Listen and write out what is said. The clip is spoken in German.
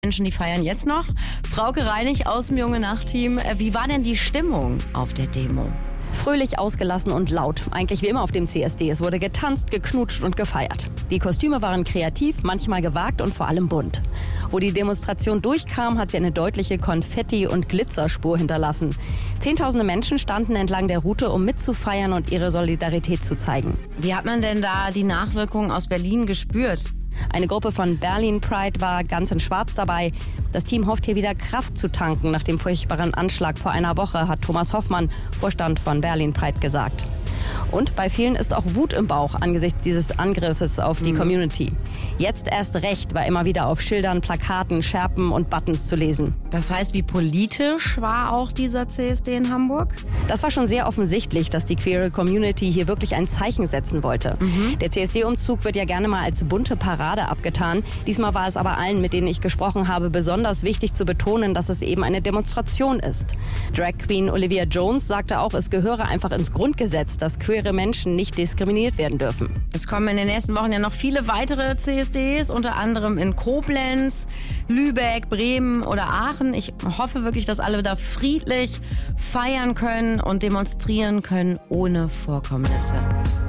Menschen, die feiern jetzt noch. Frauke Reinig aus dem Junge-Nacht-Team. Wie war denn die Stimmung auf der Demo? Fröhlich, ausgelassen und laut. Eigentlich wie immer auf dem CSD. Es wurde getanzt, geknutscht und gefeiert. Die Kostüme waren kreativ, manchmal gewagt und vor allem bunt. Wo die Demonstration durchkam, hat sie eine deutliche Konfetti- und Glitzerspur hinterlassen. Zehntausende Menschen standen entlang der Route, um mitzufeiern und ihre Solidarität zu zeigen. Wie hat man denn da die Nachwirkungen aus Berlin gespürt? Eine Gruppe von Berlin Pride war ganz in Schwarz dabei. Das Team hofft hier wieder Kraft zu tanken nach dem furchtbaren Anschlag vor einer Woche, hat Thomas Hoffmann, Vorstand von Berlin Pride, gesagt. Und bei vielen ist auch Wut im Bauch angesichts dieses Angriffes auf die Community. Jetzt erst recht war immer wieder auf Schildern, Plakaten, Schärpen und Buttons zu lesen. Das heißt, wie politisch war auch dieser CSD in Hamburg? Das war schon sehr offensichtlich, dass die queere Community hier wirklich ein Zeichen setzen wollte. Der CSD-Umzug wird ja gerne mal als bunte Parade abgetan. Diesmal war es aber allen, mit denen ich gesprochen habe, besonders wichtig zu betonen, dass es eben eine Demonstration ist. Drag Queen Olivia Jones sagte auch, es gehöre einfach ins Grundgesetz, dass queere Menschen nicht diskriminiert werden dürfen. Es kommen in den nächsten Wochen ja noch viele weitere CSDs, unter anderem in Koblenz, Lübeck, Bremen oder Aachen. Ich hoffe wirklich, dass alle da friedlich feiern können und demonstrieren können ohne Vorkommnisse.